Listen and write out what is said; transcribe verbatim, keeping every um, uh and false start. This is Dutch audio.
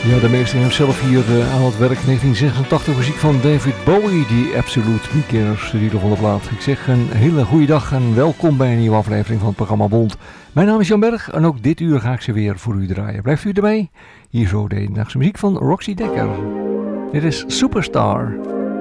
Ja, de meester hemzelf hier uh, aan het werk. negentien zesentachtig muziek van David Bowie, die Absolute Beginners, de titel van de plaat. Ik zeg een hele goede dag en welkom bij een nieuwe aflevering van het programma Bond. Mijn naam is Jan Berg en ook dit uur ga ik ze weer voor u draaien. Blijft u erbij? Hier zo de hedendaagse muziek van Roxy Dekker. Dit is Superstar.